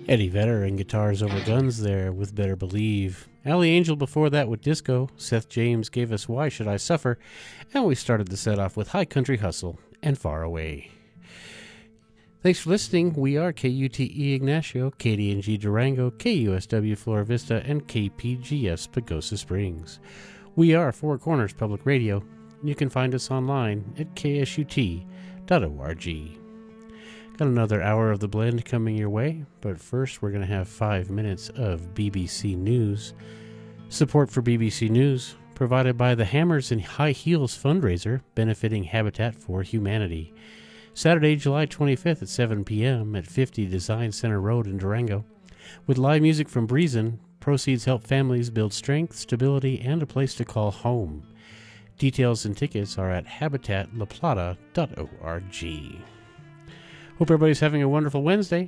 Eddie Vedder and Guitars Over Guns there with Better Believe. Allie Angel before that with Disco. Seth James gave us Why Should I Suffer? And we started the set off with High Country Hustle and Far Away. Thanks for listening. We are KUTE Ignacio, KDNG Durango, KUSW Flora Vista, and KPGS Pagosa Springs. We are Four Corners Public Radio. You can find us online at ksut.org. Got another hour of the blend coming your way, but first we're going to have 5 minutes of BBC News. Support for BBC News provided by the Hammers and High Heels fundraiser benefiting Habitat for Humanity. Saturday, July 25th at 7 p.m. at 50 Design Center Road in Durango. With live music from Breezin', proceeds help families build strength, stability, and a place to call home. Details and tickets are at habitatlaplata.org. Hope everybody's having a wonderful Wednesday.